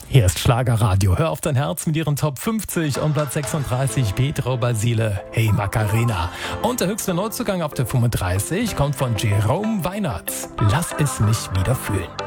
Hier ist Schlagerradio. Hör auf dein Herz mit ihren Top 50 und Platz 36 Pedro Basile, Hey Macarena. Und der höchste Neuzugang auf der 35 kommt von Jerome Weinertz. Lass es mich wieder fühlen.